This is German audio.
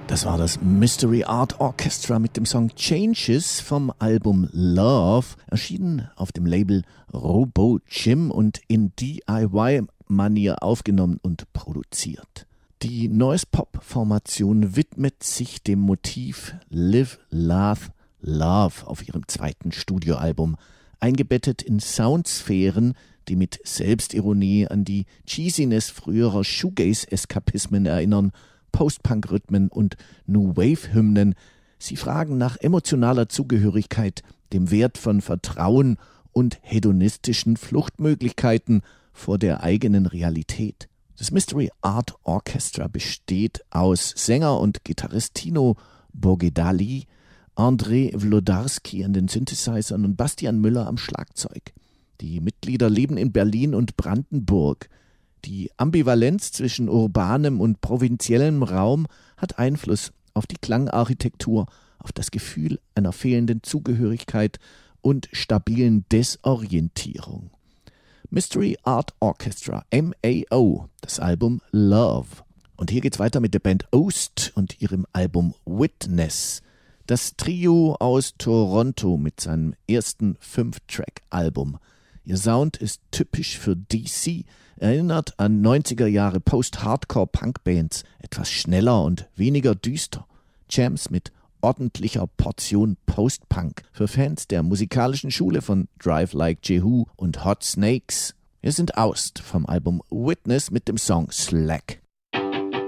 Das war das Mystery Art Orchestra mit dem Song Changes vom Album Love, erschienen auf dem Label Robo Jim und in DIY-Manier aufgenommen und produziert. Die Noise Pop-Formation widmet sich dem Motiv Live, Laugh, Love auf ihrem zweiten Studioalbum, eingebettet in Soundsphären, die mit Selbstironie an die Cheesiness früherer Shoegaze-Eskapismen erinnern, Post-Punk-Rhythmen und New-Wave-Hymnen. Sie fragen nach emotionaler Zugehörigkeit, dem Wert von Vertrauen und hedonistischen Fluchtmöglichkeiten vor der eigenen Realität. Das Mystery Art Orchestra besteht aus Sänger und Gitarrist Tino Boghedali, André Wlodarski an den Synthesizern und Bastian Müller am Schlagzeug. Die Mitglieder leben in Berlin und Brandenburg. Die Ambivalenz zwischen urbanem und provinziellem Raum hat Einfluss auf die Klangarchitektur, auf das Gefühl einer fehlenden Zugehörigkeit und stabilen Desorientierung. Mystery Art Orchestra, MAO, das Album Love. Und hier geht's weiter mit der Band Oast und ihrem Album Witness. Das Trio aus Toronto mit seinem ersten 5-Track-Album. Ihr Sound ist typisch für DC, erinnert an 90er Jahre Post-Hardcore-Punk-Bands, etwas schneller und weniger düster. Jams mit ordentlicher Portion Post-Punk für Fans der musikalischen Schule von Drive Like Jehu und Hot Snakes. Wir sind Oast vom Album Witness mit dem Song Slack.